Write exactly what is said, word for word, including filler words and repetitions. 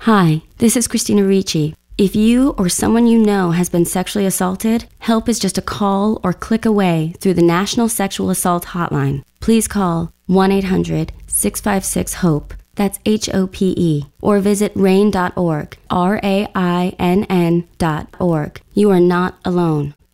Hi, this is Christina Ricci. If you or someone you know has been sexually assaulted, help is just a call or click away through the National Sexual Assault Hotline. Please call one eight hundred six five six HOPE, that's H O P E, or visit rain dot org, R A I N N dot org. You are not alone.